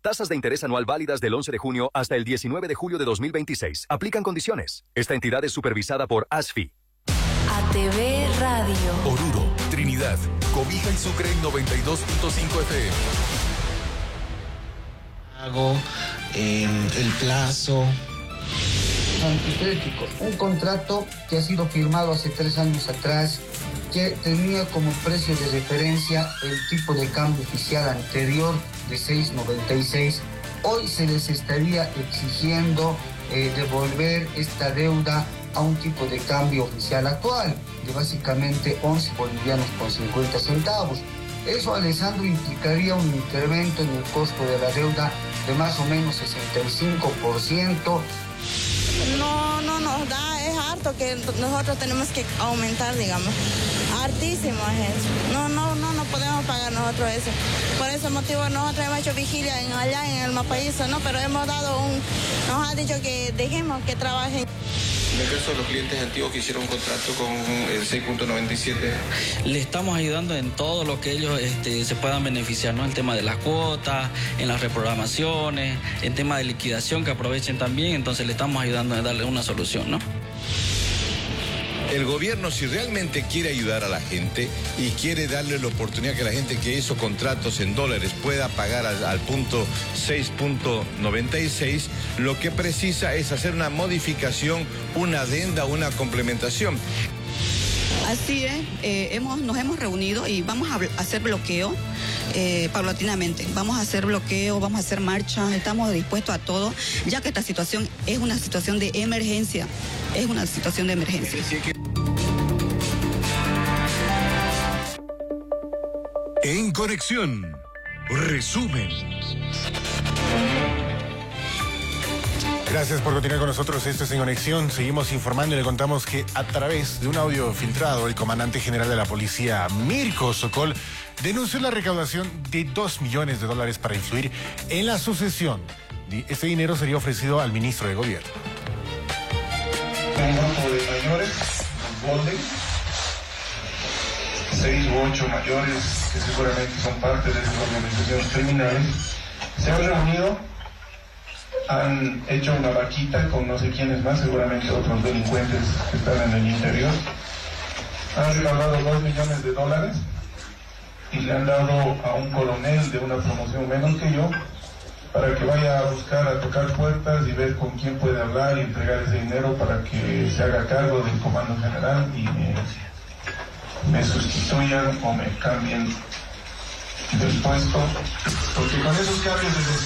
Tasas de interés anual válidas del 11 de junio hasta el 19 de julio de 2026. Aplican condiciones. Esta entidad es supervisada por ASFI. ATV Radio. Oruro, Trinidad, Cobija y Sucre en 92.5 FM. El plazo. Antitético, un contrato que ha sido firmado hace 3 años atrás, que tenía como precio de referencia el tipo de cambio oficial anterior de 6.96. Hoy se les estaría exigiendo devolver esta deuda a un tipo de cambio oficial actual de básicamente 11 bolivianos con 50 centavos. Eso, Alessandro, implicaría un incremento en el costo de la deuda de más o menos 65%. No nos da, es harto que nosotros tenemos que aumentar, digamos. Hartísimo es eso. No podemos pagar nosotros eso. Por ese motivo nosotros hemos hecho vigilia allá en el Mapaiso, ¿no? Pero hemos dado nos ha dicho que dejemos que trabajen. En el caso de los clientes antiguos que hicieron un contrato con el 6.97. Le estamos ayudando en todo lo que ellos se puedan beneficiar, ¿no? El tema de las cuotas, en las reprogramaciones, en tema de liquidación que aprovechen también, entonces le estamos ayudando a darle una solución, ¿no? El gobierno, si realmente quiere ayudar a la gente y quiere darle la oportunidad que la gente que hizo contratos en dólares pueda pagar al punto 6.96, lo que precisa es hacer una modificación, una adenda, una complementación. Así es, nos hemos reunido y vamos a hacer bloqueo paulatinamente. Vamos a hacer bloqueo, vamos a hacer marcha, estamos dispuestos a todo, ya que esta situación es una situación de emergencia. Es una situación de emergencia. En Conexión, resumen. Gracias por continuar con nosotros. Esto es En Conexión. Seguimos informando y le contamos que a través de un audio filtrado, el comandante general de la policía, Mirko Sokol, denunció la recaudación de $2 millones para influir en la sucesión. Este dinero sería ofrecido al ministro de Gobierno. Un grupo de mayores, Golden, 6 u 8 mayores que seguramente son parte de estas organizaciones criminales, se han reunido, han hecho una vaquita con no sé quiénes más, seguramente otros delincuentes que están en el interior, han recaudado $2 millones y le han dado a un coronel de una promoción menos que yo para que vaya a buscar, a tocar puertas y ver con quién puede hablar y entregar ese dinero para que se haga cargo del comando general y me sustituyan o me cambien del puesto, porque con esos cambios de